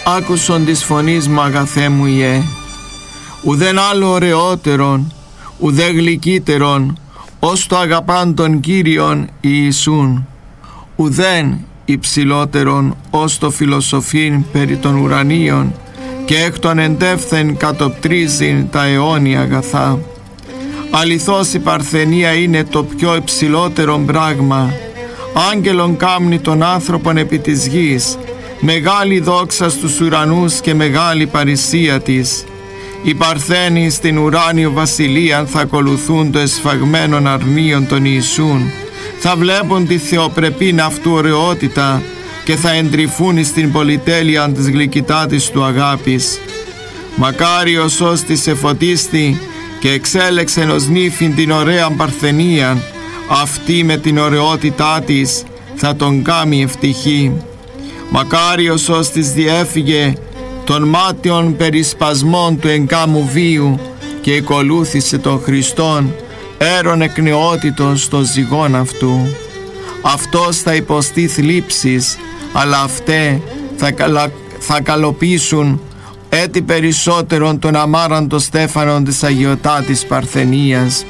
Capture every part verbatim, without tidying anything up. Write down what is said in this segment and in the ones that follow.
άκουσον της φωνής μου αγαθέ μου Ιε, ουδέν άλλο ωραιότερον, ουδέ γλυκύτερον, ως το αγαπάν των Κύριον Ιησούν, ουδέν υψηλότερον, ως το φιλοσοφήν περί των ουρανίων, και εκ των εντεύθεν κατοπτρίζειν τα αιώνια αγαθά. Αληθώς η παρθενία είναι το πιο υψηλότερο πράγμα. Άγγελον κάμνει των άνθρωπων επί της γης, μεγάλη δόξα στους ουρανούς και μεγάλη παρησία της. Οι παρθένοι στην ουράνιο βασιλεία θα ακολουθούν το εσφαγμένον αρνίον των Ιησούν, θα βλέπουν τη θεοπρεπήν αυτού ωραιότητα και θα εντρυφούν στην πολυτέλεια της γλυκητάτης του αγάπης. Μακάριος ως της εφωτίστη και εξέλεξεν ως νύφην την ωραία παρθενία, αυτή με την ωραιότητά της θα τον κάμει ευτυχή. Μακάριος ως της διέφυγε των μάτιων περισπασμών του εγκάμου βίου και ακολούθησε τον Χριστόν έρον εκ νεότητος στο ζυγόν αυτού. Αυτός θα υποστεί θλίψεις, αλλά αυτέ θα, καλα... θα καλοποιήσουν έτη περισσότερον των αμάραντων στέφανων της αγιωτάτης Παρθενίας.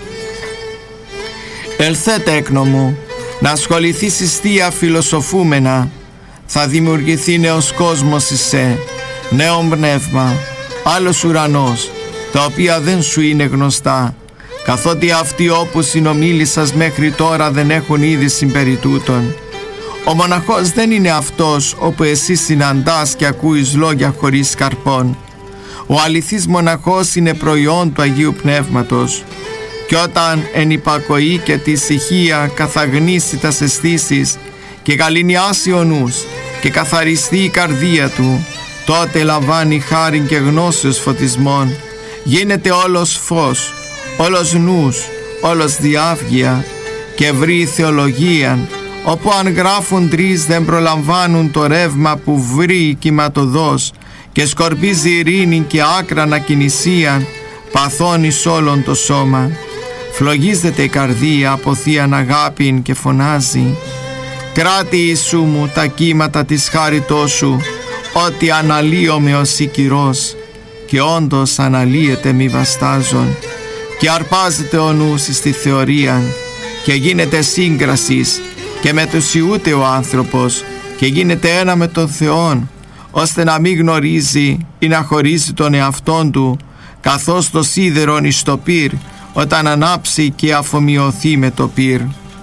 Ελθέ τέκνο μου, να ασχοληθείς ιστία φιλοσοφούμενα, θα δημιουργηθεί νέος κόσμος εις σε, νέο πνεύμα, άλλος ουρανός, τα οποία δεν σου είναι γνωστά, καθότι αυτοί όπου συνομίλησας μέχρι τώρα δεν έχουν είδηση περί τούτων. Ο μοναχός δεν είναι αυτός όπου εσύ συναντάς και ακούεις λόγια χωρίς καρπών. Ο αληθής μοναχός είναι προϊόν του Αγίου Πνεύματος, και όταν εν υπακοή και τη ησυχία καθαγνίσει τας αισθήσεις και γαληνιάσει ο νους και καθαριστεί η καρδία του, τότε λαμβάνει χάριν και γνώσεως φωτισμών, γίνεται όλος φως, όλος νους, όλος διάβγεια, και βρει θεολογίαν, όπου αν γράφουν τρεις δεν προλαμβάνουν το ρεύμα που βρει κυματοδός και σκορπίζει ειρήνη και άκρανα κινησίαν, παθώνει σ' όλον το σώμα. Φλογίζεται η καρδία από θείαν αγάπην και φωνάζει: «Κράτη Ιησού μου τα κύματα της χάριτός σου, ότι αναλύομαι ως οικυρός», και όντως αναλύεται μη βαστάζον, και αρπάζεται ο νους στη θεωρία και γίνεται σύγκρασης και μετουσιούται ο άνθρωπος και γίνεται ένα με τον Θεόν, ώστε να μην γνωρίζει ή να χωρίζει τον εαυτόν του, καθώς το σίδερον εις το πυρ όταν ανάψει και αφομοιωθεί με το πυρ.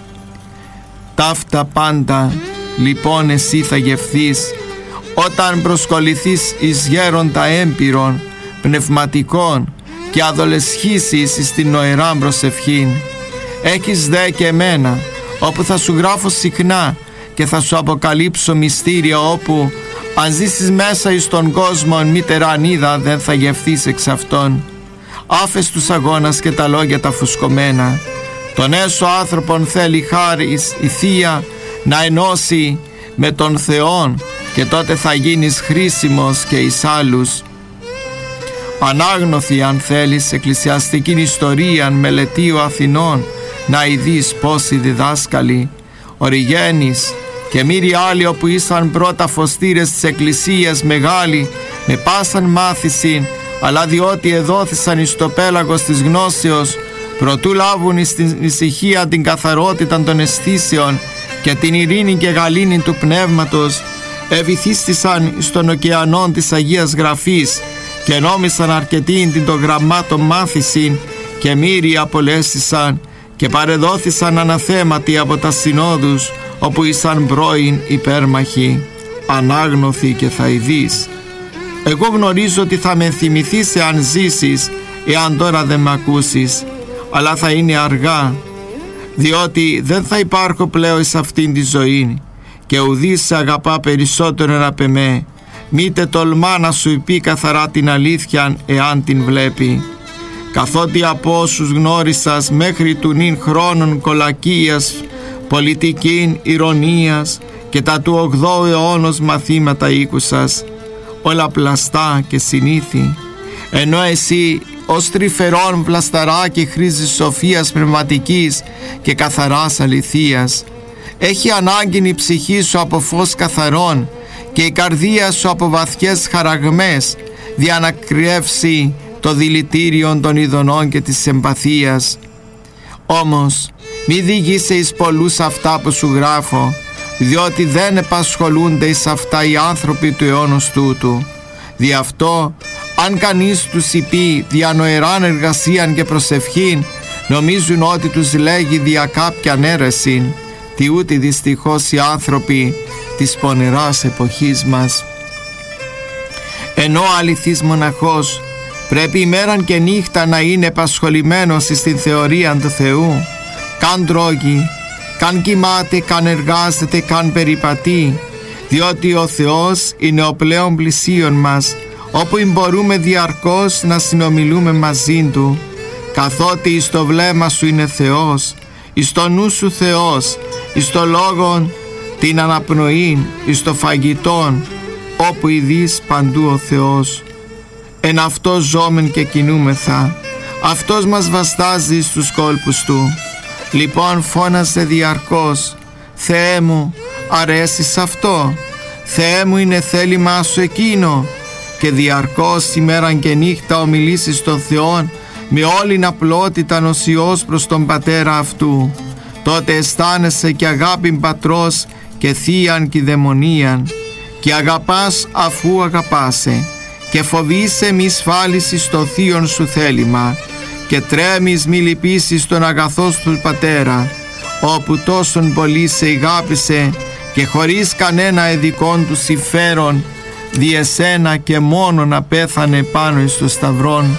Ταύτα πάντα λοιπόν εσύ θα γευθείς όταν προσκοληθείς εις γέροντα έμπειρον, πνευματικών, και αδολεσχήσεις στην νοεράν προσευχήν. Έχεις δε και εμένα, όπου θα σου γράφω συχνά και θα σου αποκαλύψω μυστήρια, όπου αν ζήσεις μέσα εις τον κόσμο μη τερανίδα δεν θα γευθείς εξ αυτών. Άφες τους αγώνας και τα λόγια τα φουσκωμένα. Τον έσω άνθρωπον θέλει χάρις η Θεία να ενώσει με τον Θεόν, και τότε θα γίνεις χρήσιμος και εις άλλους. Ανάγνωθη αν θέλεις εκκλησιαστική ιστορία μελετίου Αθηνών, να ειδείς πόσοι διδάσκαλοι, Οριγένης και μύροι άλλοι, όπου ήσαν πρώτα φωστήρες της εκκλησίας μεγάλοι, με πάσαν μάθησιν, αλλά διότι εδόθησαν εις το πέλαγος της γνώσεως, προτού λάβουν στην ησυχία την καθαρότητα των αισθήσεων και την ειρήνη και γαλήνη του πνεύματος, ευηθίστησαν στον ωκεανόν της Αγίας Γραφής και νόμισαν αρκετήν την των γραμμάτων μάθησιν, και μύροι απολέστησαν και παρεδόθησαν αναθέματοι από τα συνόδους, όπου ήσαν πρώην υπέρμαχοι. Ανάγνωθη και θα ειδείς. Εγώ γνωρίζω ότι θα με θυμηθείς εάν ζήσεις, εάν τώρα δεν με ακούσεις, αλλά θα είναι αργά, διότι δεν θα υπάρχω πλέον σε αυτήν τη ζωή, και ουδής σε αγαπά περισσότερο απ' εμέ, μήτε τολμά να σου πει καθαρά την αλήθεια εάν την βλέπει. Καθότι από όσους γνώρισας μέχρι του νυν χρόνων κολακίας, πολιτικήν ηρωνίας και τα του ογδόου αιώνος μαθήματα ήκουσας, όλα πλαστά και συνήθη, ενώ εσύ ως τρυφερόν βλασταράκι χρήζεις σοφίας πνευματικής και καθαράς αληθείας. Έχει ανάγκη η ψυχή σου από φως καθαρών και η καρδία σου από βαθιές χαραγμές διανακρεύσει το δηλητήριον των ειδονών και της εμπαθίας. Όμως μη διηγείσαι εις πολλούς αυτά που σου γράφω, διότι δεν επασχολούνται εις αυτά οι άνθρωποι του αιώνος τούτου. Δι' αυτό αν κανείς τους υπεί δια νοεράν εργασίαν και προσευχήν, νομίζουν ότι τους λέγει δια κάποιαν αίρεσιν, τι ούτε δυστυχώς οι άνθρωποι της πονηράς εποχής μας. Ενώ ο αληθής μοναχός πρέπει ημέραν και νύχτα να είναι επασχολημένος στην θεωρία του Θεού, καν τρώγει, καν κοιμάται, καν εργάζεται, καν περιπατεί, διότι ο Θεός είναι ο πλέον πλησίον μας, όπου μπορούμε διαρκώς να συνομιλούμε μαζί Του, καθότι εις το βλέμμα σου είναι Θεός, εις το νου σου Θεός, εις το λόγον την αναπνοήν, εις το φαγητόν, όπου ειδείς παντού ο Θεός. Εν αυτό ζώμεν και κινούμεθα, αυτός μας βαστάζει στους κόλπους Του. Λοιπόν φώνασε διαρκώς, Θεέ μου, αρέσεις αυτό, Θεέ μου, είναι θέλημά σου εκείνο, και διαρκώς ημέραν και νύχτα ομιλήσεις στον Θεόν με όλην απλότητα ως Υιός προς τον Πατέρα αυτού. Τότε αισθάνεσαι και αγάπην πατρός και θείαν κηδαιμονίαν, και αγαπάς αφού αγαπάσαι, και φοβείσαι μη σφάλισεις στο θείον σου θέλημα, και τρέμεις μη λυπήσεις τον αγαθό του Πατέρα, όπου τόσον πολύ σε ηγάπησε και χωρίς κανένα εδικών του συμφέρον δι' εσένα και μόνο να πέθανε πάνω εις το σταυρόν.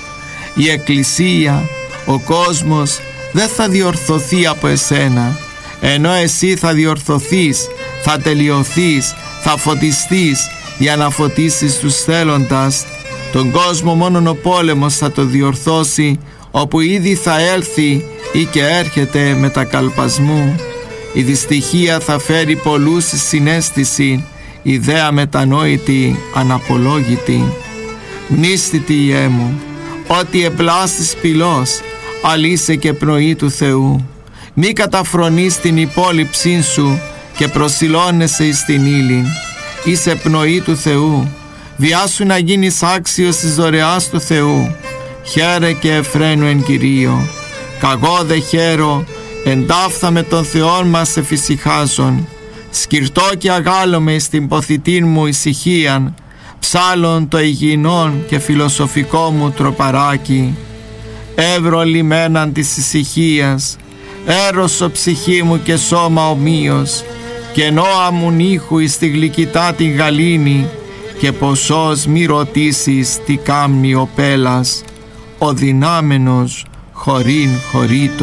Η Εκκλησία, ο κόσμος δεν θα διορθωθεί από εσένα, ενώ εσύ θα διορθωθείς, θα τελειωθείς, θα φωτιστείς για να φωτίσεις τους θέλοντας. Τον κόσμο μόνον ο πόλεμος θα το διορθώσει, όπου ήδη θα έλθει ή και έρχεται με τα καλπασμού. Η δυστυχία θα φέρει πολλούς συναίσθηση, ιδέα μετανόητη, αναπολόγητη. Μνήστητη Ιε μου, ότι εμπλάστης πυλός, αλήσε και πνοή του Θεού. Μη καταφρονείς την υπόλοιψή σου και προσιλώνεσαι εις την ύλην. Είσαι πνοή του Θεού, βιάσου να γίνεις άξιος της δωρεάς του Θεού. Χαίρε και εφραίνου εν Κυρίω. Καγώ δε χαίρο, εντάφθα με τον Θεόν μας εφησυχάζον. Σκυρτώ και αγάλωμαι στην ποθητήν μου ησυχίαν, ψάλλον το υγιεινόν και φιλοσοφικό μου τροπαράκι. Εύρω λιμέναν της ησυχίας, έρωσο ψυχή μου και σώμα ομοίως, και νόα μου νύχου εις τη γλυκητά την γαλήνη, και ποσός μη ρωτήσεις τι κάμνει ο πέλας, ο δυνάμενος χωρήν χωρίτο.